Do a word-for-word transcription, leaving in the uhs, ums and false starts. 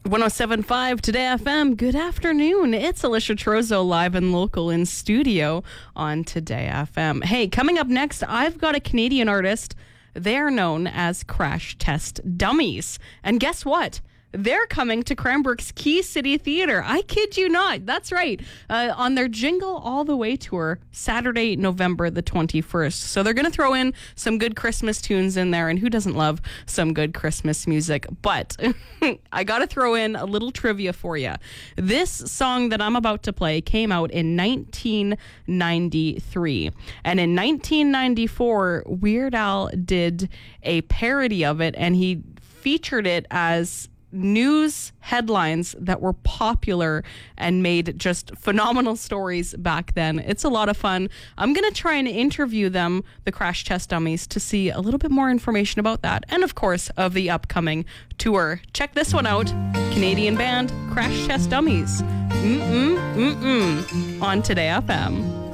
one oh seven point five Today F M. Good afternoon. It's Alicia Trozo live and local in studio on Today F M. Hey, coming up next, I've got a Canadian artist. They're known as Crash Test Dummies. And guess what? They're coming to Cranbrook's Key City Theatre. I kid you not. That's right. Uh, on their Jingle All the Way tour, Saturday, November the twenty-first. So they're going to throw in some good Christmas tunes in there. And who doesn't love some good Christmas music? But I got to throw in a little trivia for you. This song that I'm about to play came out in nineteen ninety-three. And in nineteen ninety-four, Weird Al did a parody of it. And he featured it as news headlines that were popular and made just phenomenal stories back then. It's a lot of fun. I'm going to try and interview them, the Crash Test Dummies, to see a little bit more information about that. And of course, of the upcoming tour. Check this one out. Canadian band, Crash Test Dummies. Mm-mm, mm-mm. On Today F M.